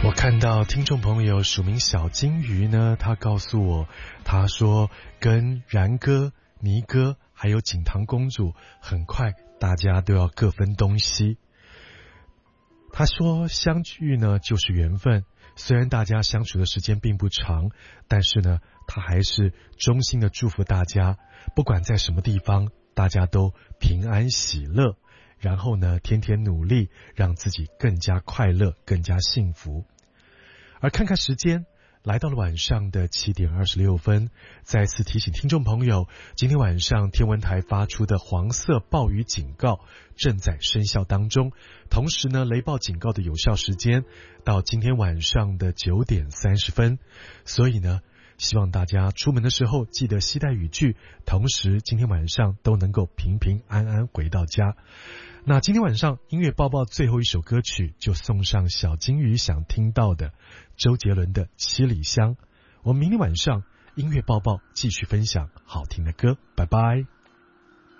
我看到听众朋友署名小金鱼呢，他告诉我，他说跟然哥、尼哥还有景堂公主，很快大家都要各分东西。他说相聚呢就是缘分，虽然大家相处的时间并不长，但是呢他还是衷心的祝福大家，不管在什么地方，大家都平安喜乐，然后呢天天努力，让自己更加快乐，更加幸福。而看看时间，来到了晚上的7点26分，再次提醒听众朋友，今天晚上天文台发出的黄色暴雨警告正在生效当中，同时呢，雷暴警告的有效时间到今天晚上的9点30分，所以呢，希望大家出门的时候记得携带雨具，同时今天晚上都能够平平安安回到家。那今天晚上音乐报报最后一首歌曲就送上小金鱼想听到的周杰伦的《七里香》。我们明天晚上音乐报报继续分享好听的歌，拜拜。